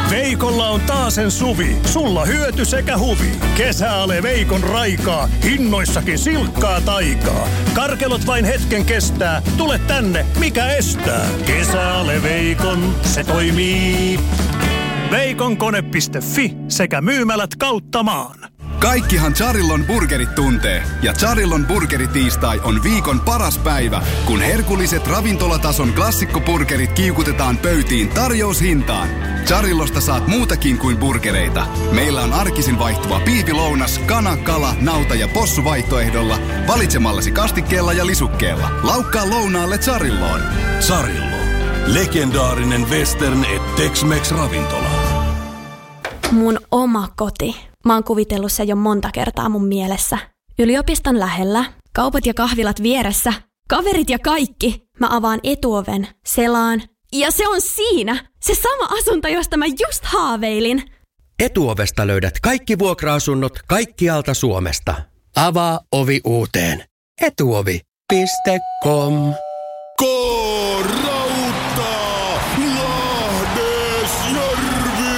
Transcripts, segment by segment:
Veikolla on taasen suvi. Sulla hyöty sekä huvi. Kesäale Veikon raikaa. Hinnoissakin silkkaa taikaa. Karkelot vain hetken kestää. Tule tänne, mikä estää. Kesäale Veikon, se toimii. Veikonkone.fi sekä myymälät kautta maan. Kaikkihan Charillon burgerit tuntee. Ja Charillon burgeritiistai on viikon paras päivä, kun herkulliset ravintolatason klassikkoburgerit kiukutetaan pöytiin tarjoushintaan. Charillosta saat muutakin kuin burgereita. Meillä on arkisin vaihtuva piipilounas, kana, kala, nauta ja possu vaihtoehdolla valitsemallasi kastikkeella ja lisukkeella. Laukkaa lounaalle Charilloon. Charillo. Legendaarinen western et Tex-Mex ravintola. Mun oma koti. Mä oon kuvitellut sen jo monta kertaa mun mielessä. Yliopiston lähellä, kaupat ja kahvilat vieressä, kaverit ja kaikki. Mä avaan etuoven, selaan. Ja se on siinä! Se sama asunto, josta mä just haaveilin. Etuovesta löydät kaikki vuokra-asunnot kaikkialta Suomesta. Avaa ovi uuteen. Etuovi.com. K-Rauta! Lahdesjärvi!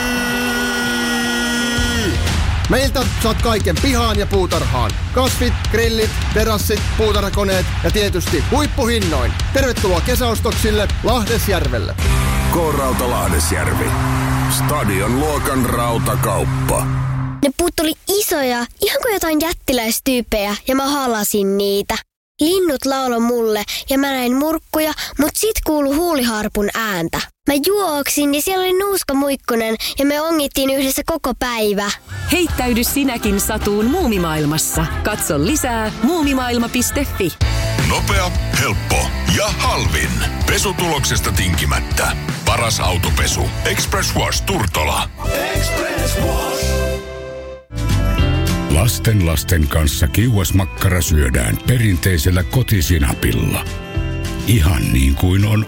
Meiltä saat kaiken pihaan ja puutarhaan. Kasvit, grillit, terassit, puutarhakoneet ja tietysti huippuhinnoin. Tervetuloa kesäostoksille Lahdesjärvelle. K-Rauta Lahdesjärvi. Stadion luokan rautakauppa. Ne puut oli isoja, ihan kuin jotain jättiläistyyppejä, ja mä halasin niitä. Linnut lauloi mulle ja mä näin murkkuja, mut sit kuului huuliharpun ääntä. Mä juoksin ja siellä oli Nuuska Muikkunen ja me ongittiin yhdessä koko päivä. Heittäydy sinäkin satuun muumimaailmassa. Katso lisää muumimaailma.fi. Nopea, helppo ja halvin. Pesutuloksesta tinkimättä. Paras autopesu. Express Wash Turtola. Express Wash. Lasten kanssa kiuasmakkara syödään perinteisellä kotisinapilla. Ihan niin kuin on